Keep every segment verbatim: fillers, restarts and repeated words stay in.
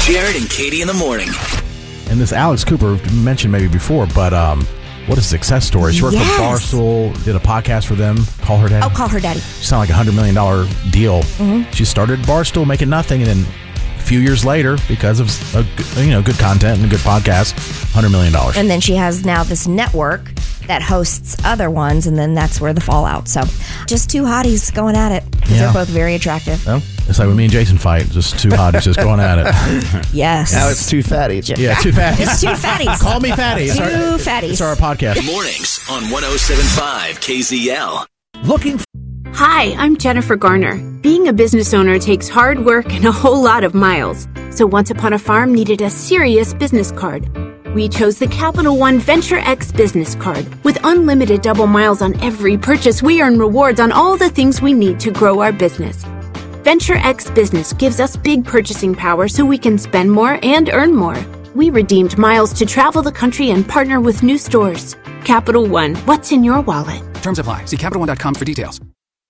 Jared and Katie in the morning. And this Alex Cooper, we've mentioned maybe before, but um, what a success story. She worked Yes. for Barstool, did a podcast for them, Call Her Daddy. Oh, Call Her Daddy. She sounded like a one hundred million dollars deal. Mm-hmm. She started Barstool making nothing, and then a few years later, because of a, good- you know good content and a good podcast, one hundred million dollars. And then she has now this network that hosts other ones, and then that's where the fallout. So just two hotties going at it, because Yeah. they're both very attractive. Well, it's like when me and Jason fight, just two hotties just going at it. Yes. Now it's two fatties. Yeah, two fatties. It's two fatties. Call me fatty. It's Two our, fatties. It's our podcast. Mornings on one oh seven point five K Z L. Looking for Hi, I'm Jennifer Garner. Being a business owner takes hard work and a whole lot of miles. So Once Upon a Farm needed a serious business card. We chose the Capital One Venture X business card. With unlimited double miles on every purchase, we earn rewards on all the things we need to grow our business. Venture X Business gives us big purchasing power so we can spend more and earn more. We redeemed miles to travel the country and partner with new stores. Capital One, what's in your wallet? Terms apply. See Capital One dot com for details.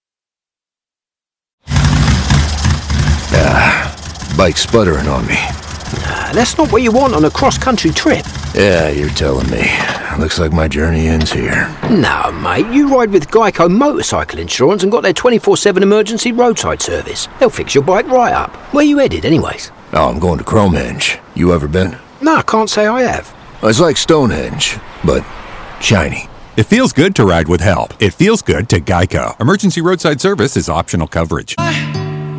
Bike sputtering on me. Nah, that's not what you want on a cross-country trip. Yeah, you're telling me. Looks like my journey ends here. No, mate, you ride with Geico Motorcycle Insurance and got their twenty-four seven emergency roadside service. They'll fix your bike right up. Where you headed, anyways? Oh, I'm going to Cromenge. You ever been? No, I can't say I have. It's like Stonehenge, but shiny. It feels good to ride with help. It feels good to Geico. Emergency roadside service is optional coverage.